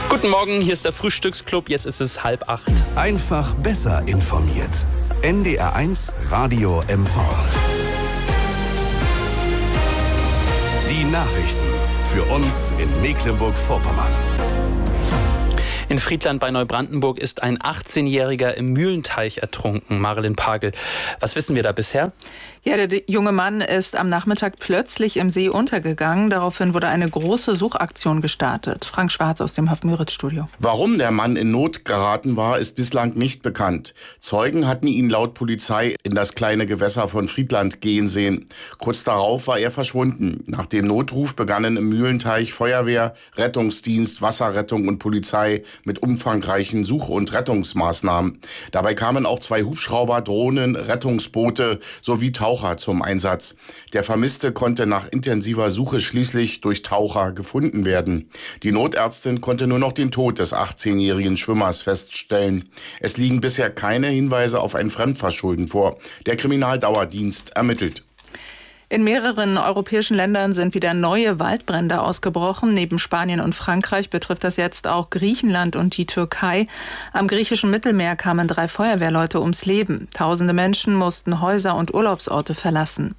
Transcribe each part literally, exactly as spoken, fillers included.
Guten Morgen, hier ist der Frühstücksclub, jetzt ist es halb acht. Einfach besser informiert. N D R eins Radio M V. Die Nachrichten für uns in Mecklenburg-Vorpommern. In Friedland bei Neubrandenburg ist ein achtzehnjähriger im Mühlenteich ertrunken. Marilyn Pagel, was wissen wir da bisher? Ja, der junge Mann ist am Nachmittag plötzlich im See untergegangen. Daraufhin wurde eine große Suchaktion gestartet. Frank Schwarz aus dem Haff-Müritz-Studio. Warum der Mann in Not geraten war, ist bislang nicht bekannt. Zeugen hatten ihn laut Polizei in das kleine Gewässer von Friedland gehen sehen. Kurz darauf war er verschwunden. Nach dem Notruf begannen im Mühlenteich Feuerwehr, Rettungsdienst, Wasserrettung und Polizei mit umfangreichen Such- und Rettungsmaßnahmen. Dabei kamen auch zwei Hubschrauber, Drohnen, Rettungsboote sowie Taucher zum Einsatz. Der Vermisste konnte nach intensiver Suche schließlich durch Taucher gefunden werden. Die Notärztin konnte nur noch den Tod des achtzehnjährigen Schwimmers feststellen. Es liegen bisher keine Hinweise auf ein Fremdverschulden vor. Der Kriminaldauerdienst ermittelt. In mehreren europäischen Ländern sind wieder neue Waldbrände ausgebrochen. Neben Spanien und Frankreich betrifft das jetzt auch Griechenland und die Türkei. Am griechischen Mittelmeer kamen drei Feuerwehrleute ums Leben. Tausende Menschen mussten Häuser und Urlaubsorte verlassen.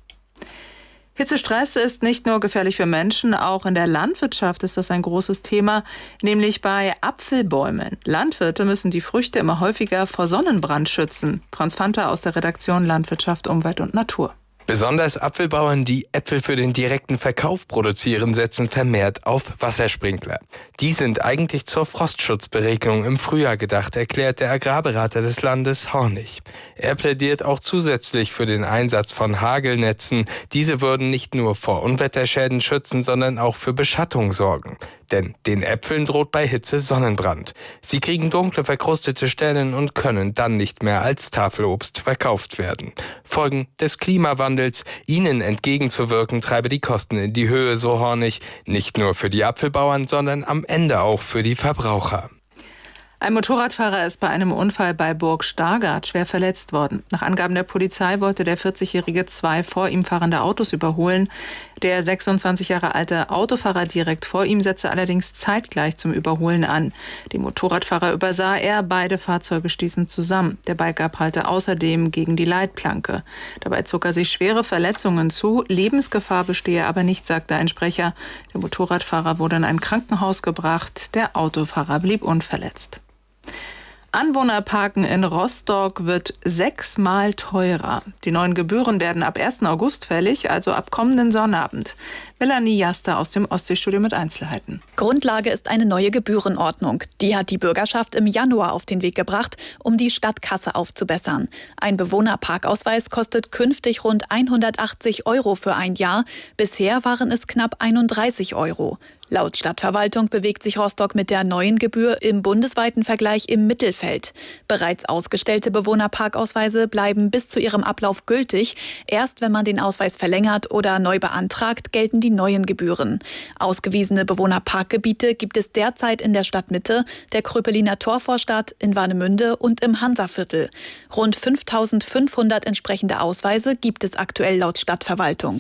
Hitzestress ist nicht nur gefährlich für Menschen, auch in der Landwirtschaft ist das ein großes Thema, nämlich bei Apfelbäumen. Landwirte müssen die Früchte immer häufiger vor Sonnenbrand schützen. Franz Fanta aus der Redaktion Landwirtschaft, Umwelt und Natur. Besonders Apfelbauern, die Äpfel für den direkten Verkauf produzieren, setzen vermehrt auf Wassersprinkler. Die sind eigentlich zur Frostschutzberegnung im Frühjahr gedacht, erklärt der Agrarberater des Landes Hornig. Er plädiert auch zusätzlich für den Einsatz von Hagelnetzen. Diese würden nicht nur vor Unwetterschäden schützen, sondern auch für Beschattung sorgen. Denn den Äpfeln droht bei Hitze Sonnenbrand. Sie kriegen dunkle, verkrustete Stellen und können dann nicht mehr als Tafelobst verkauft werden. Folgen des Klimawandels, ihnen entgegenzuwirken, treibe die Kosten in die Höhe, so Hornig. Nicht nur für die Apfelbauern, sondern am Ende auch für die Verbraucher. Ein Motorradfahrer ist bei einem Unfall bei Burg Stargard schwer verletzt worden. Nach Angaben der Polizei wollte der vierzigjährige zwei vor ihm fahrende Autos überholen. Der sechsundzwanzig Jahre alte Autofahrer direkt vor ihm setzte allerdings zeitgleich zum Überholen an. Den Motorradfahrer übersah er, beide Fahrzeuge stießen zusammen. Der Biker prallte außerdem gegen die Leitplanke. Dabei zog er sich schwere Verletzungen zu. Lebensgefahr bestehe aber nicht, sagte ein Sprecher. Der Motorradfahrer wurde in ein Krankenhaus gebracht. Der Autofahrer blieb unverletzt. Anwohnerparken in Rostock wird sechsmal teurer. Die neuen Gebühren werden ab ersten August fällig, also ab kommenden Sonnabend. Melanie Jaster aus dem Ostseestudio mit Einzelheiten. Grundlage ist eine neue Gebührenordnung. Die hat die Bürgerschaft im Januar auf den Weg gebracht, um die Stadtkasse aufzubessern. Ein Bewohnerparkausweis kostet künftig rund hundertachtzig Euro für ein Jahr. Bisher waren es knapp einunddreißig Euro. Laut Stadtverwaltung bewegt sich Rostock mit der neuen Gebühr im bundesweiten Vergleich im Mittelfeld. Bereits ausgestellte Bewohnerparkausweise bleiben bis zu ihrem Ablauf gültig. Erst wenn man den Ausweis verlängert oder neu beantragt, gelten die neuen Gebühren. Ausgewiesene Bewohnerparkgebiete gibt es derzeit in der Stadtmitte, der Kröpeliner Torvorstadt, in Warnemünde und im Hansaviertel. Rund fünftausendfünfhundert entsprechende Ausweise gibt es aktuell laut Stadtverwaltung.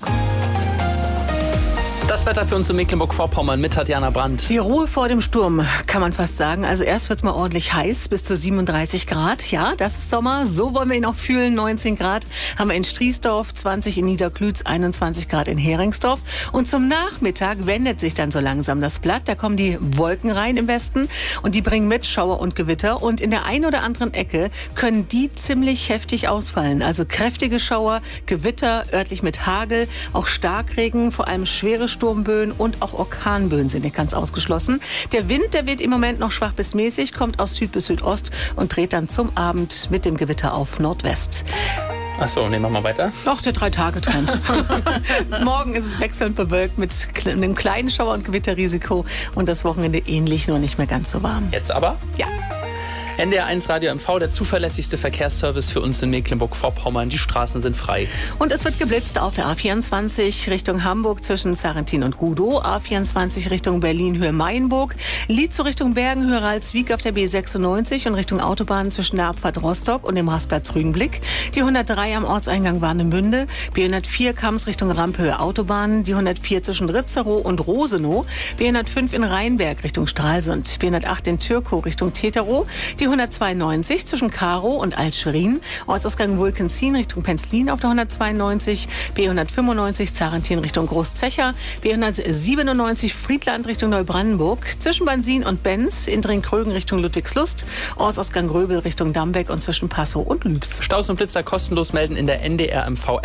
Das Wetter für uns in Mecklenburg-Vorpommern mit Tatjana Brandt. Die Ruhe vor dem Sturm, kann man fast sagen. Also erst wird es mal ordentlich heiß, bis zu siebenunddreißig Grad. Ja, das ist Sommer, so wollen wir ihn auch fühlen. neunzehn Grad haben wir in Striesdorf, zwanzig in Niederklütz, einundzwanzig Grad in Heringsdorf. Und zum Nachmittag wendet sich dann so langsam das Blatt. Da kommen die Wolken rein im Westen und die bringen mit Schauer und Gewitter. Und in der einen oder anderen Ecke können die ziemlich heftig ausfallen. Also kräftige Schauer, Gewitter, örtlich mit Hagel, auch Starkregen, vor allem schwere Sturmböen und auch Orkanböen sind nicht ganz ausgeschlossen. Der Wind, der wird im Moment noch schwach bis mäßig, kommt aus Süd bis Südost und dreht dann zum Abend mit dem Gewitter auf Nordwest. Achso, nehmen wir mal weiter. Doch, der Drei-Tage-Trend. Morgen ist es wechselnd bewölkt mit einem kleinen Schauer- und Gewitterrisiko und das Wochenende ähnlich, nur nicht mehr ganz so warm. Jetzt aber? Ja. N D R eins Radio M V, der zuverlässigste Verkehrsservice für uns in Mecklenburg-Vorpommern. Die Straßen sind frei. Und es wird geblitzt auf der A vierundzwanzig Richtung Hamburg zwischen Sarrentin und Gudow, A vierundzwanzig Richtung Berlin Höhe Mayenburg, Lietzow Richtung Bergen Höhe Ralswiek auf der B sechsundneunzig und Richtung Autobahn zwischen der Abfahrt Rostock und dem Raspberg-Rügenblick, die hundertdrei am Ortseingang Warnemünde, B hundertvier Kams Richtung Ramphöhe Autobahn, die hundertvier zwischen Ritzerow und Rosenow, B hundertfünf in Rheinberg Richtung Stralsund, B hundertacht in Türkow Richtung Teterow, die hundertzweiundneunzig zwischen Karow und Alt-Schwerin, Ortsausgang Wulkenzien Richtung Penzlin auf der hundertzweiundneunzig, B hundertfünfundneunzig Zarentin Richtung Großzecher, B hundertsiebenundneunzig Friedland Richtung Neubrandenburg, zwischen Bansin und Benz, in Dringkrögen Richtung Ludwigslust, Ortsausgang Gröbel Richtung Dambeck und zwischen Passow und Lübs. Staus und Blitzer kostenlos melden in der N D R M V App.